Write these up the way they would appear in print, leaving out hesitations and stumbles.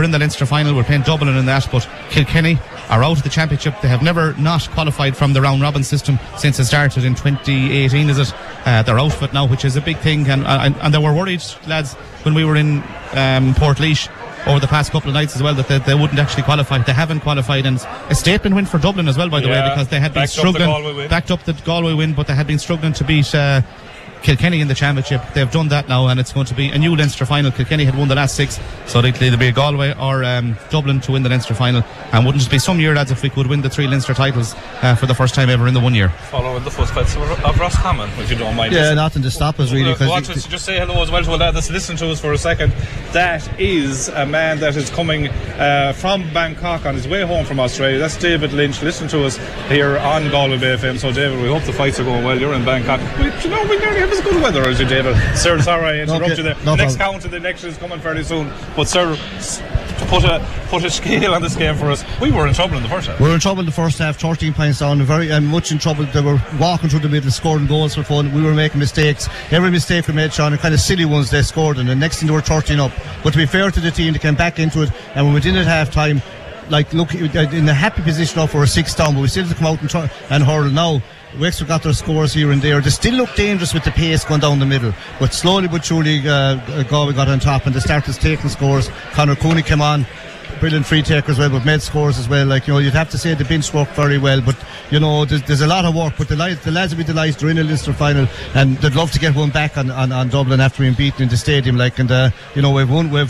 in the Leinster final. We're playing Dublin in that, but Kilkenny are out of the championship. They have never not qualified from the round robin system since it started in 2018, is it? They're out of it now, which is a big thing, and they were worried, lads, when we were in Portlaoise over the past couple of nights as well, that they wouldn't actually qualify. They haven't qualified, and a statement win for Dublin as well, by the way, because they had been struggling, backed up the Galway win, but they had been struggling to beat Kilkenny in the championship. They've done that now, and it's going to be a new Leinster final. Kilkenny had won the last 6, so it'll be Galway or Dublin to win the Leinster final. And wouldn't it be some year, lads, if we could win the 3 Leinster titles for the first time ever in the 1 year? Following the footsteps of Ross Hammond, if you don't mind. Yeah, nothing to stop us really. Just say hello as well to a lad that's listening to us for a second. That is a man that is coming from Bangkok on his way home from Australia. That's David Lynch, listening to us here on Galway Bay FM. So David, we hope the fights are going well. You're in Bangkok. We nearly have as good weather as you, David. Sir, sorry I interrupted you there. Next count of the next is coming fairly soon. But sir, to put a scale on this game for us, we were in trouble in the first half. We were in trouble in the first half, 13 points down, very much in trouble. They were walking through the middle, scoring goals for fun. We were making mistakes. Every mistake we made, Sean, and kind of silly ones they scored, and the next thing they were 13 up. But to be fair to the team, they came back into it, and when we did at half time, like, look, in a happy position off for a 6 down, but we still had to come out and hurl. Now Wexford got their scores here and there. They still look dangerous with the pace going down the middle, but slowly but surely Galway got on top and they started taking scores. Conor Cooney came on, brilliant free taker as well, but made scores as well. Like, you know, you'd have to say the bench worked very well, but you know, there's a lot of work. But the lads will be delighted. They're in a Leinster final, and they'd love to get one back on Dublin after being beaten in the stadium. Like, and you know, we've won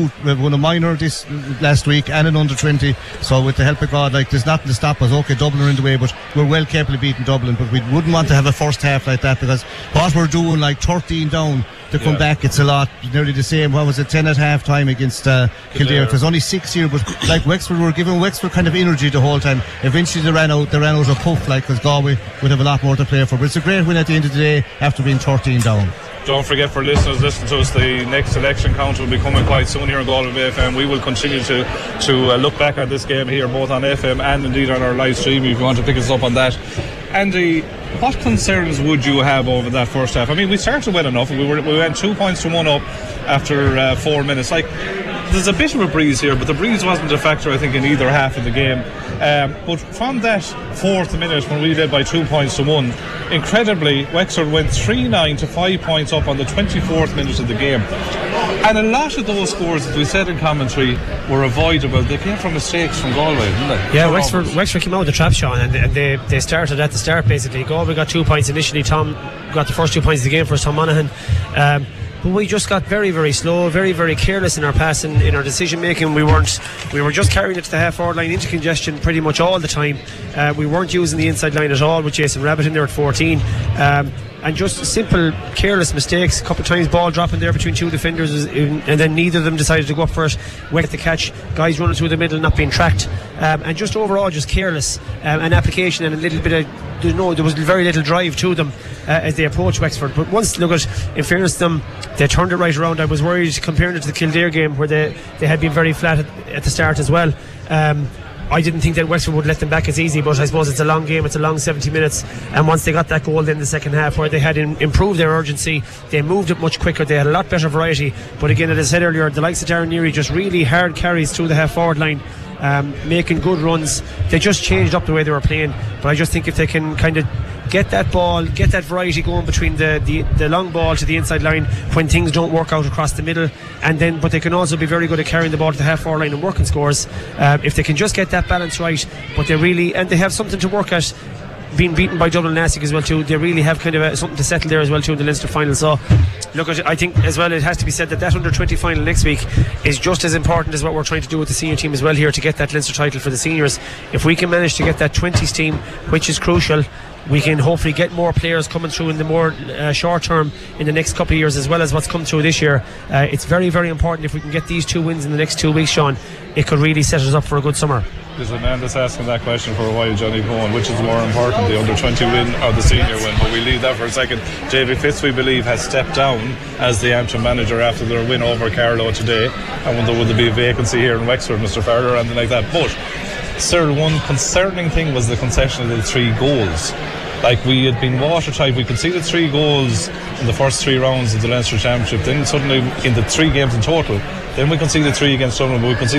a minor this last week and an under 20. So with the help of God, like, there's nothing to stop us. Okay, Dublin are in the way, but we're well capable of beating Dublin. But we wouldn't want to have a first half like that, because what we're doing, like 13 down to come back, it's a lot. Nearly the same. What was it, 10 at half time against Kildare? There's only 6 here, but like Wexford were giving Wexford kind of energy the whole time. Eventually they ran out of puff, like, because Galway would have a lot more to play for. But it's a great win at the end of the day after being 13 down. Don't forget, for listeners listening to us, the next election count will be coming quite soon here on Galway Bay FM. We will continue to look back at this game here, both on FM and indeed on our live stream, if you want to pick us up on that. Andy, what concerns would you have over that first half? I mean, we started well enough. We went 2 points to 1 up after 4 minutes. Like, there's a bit of a breeze here, but the breeze wasn't a factor, I think, in either half of the game. But from that 4th minute, when we led by 2 points to 1, incredibly, Wexford went 3-9 to 5 points up on the 24th minute of the game. And a lot of those scores, as we said in commentary, were avoidable. They came from mistakes from Galway, didn't they? Yeah, Wexford came out of the trap, Sean, and they started at the start, basically. Galway got 2 points initially. Tom got the first 2 points of the game for us, Tom Monaghan. But we just got very, very slow, very, very careless in our passing, in our decision making. We were just carrying it to the half-forward line into congestion pretty much all the time. We weren't using the inside line at all with Jason Rabbit in there at 14. And just simple careless mistakes. A couple of times ball dropping there between 2 defenders, and then neither of them decided to go up first. Went the catch, guys running through the middle, not being tracked, and just overall just careless, and application, and a little bit of there was very little drive to them as they approached Wexford. But once, look at, in fairness to them, they turned it right around. I was worried comparing it to the Kildare game, where they had been very flat at the start as well. I didn't think that Wexford would let them back as easy, but I suppose it's a long game, it's a long 70 minutes, and once they got that goal in the second half, where they had improved their urgency, they moved it much quicker, they had a lot better variety. But again, as I said earlier, the likes of Darren Neary, just really hard carries through the half forward line, making good runs. They just changed up the way they were playing. But I just think if they can kind of get that ball, get that variety going between the long ball to the inside line when things don't work out across the middle, but they can also be very good at carrying the ball to the half forward line and working scores. If they can just get that balance right, but they have something to work at. Being beaten by Dublin last week as well too, they really have kind of something to settle there as well too in the Leinster final. So look, I think as well it has to be said that under 20 final next week is just as important as what we're trying to do with the senior team as well here, to get that Leinster title for the seniors. If we can manage to get that 20s team, which is crucial, we can hopefully get more players coming through in the more short term in the next couple of years, as well as what's come through this year. It's very, very important. If we can get these 2 wins in the next 2 weeks, Sean, it could really set us up for a good summer. There's a man that's asking that question for a while, Johnny Cohen, which is more important, the under 20 win or the senior win? But we leave that for a second. Davy Fitz, we believe, has stepped down as the Antrim manager after their win over Carlow today. I wonder, would there be a vacancy here in Wexford, Mr. Farrell, or anything like that? But sir, one concerning thing was the concession of the 3 goals. Like, we had been watertight. We conceded 3 goals in the first 3 rounds of the Leinster Championship. Then suddenly, in the 3 games in total, then we conceded 3 against Dublin, but we conceded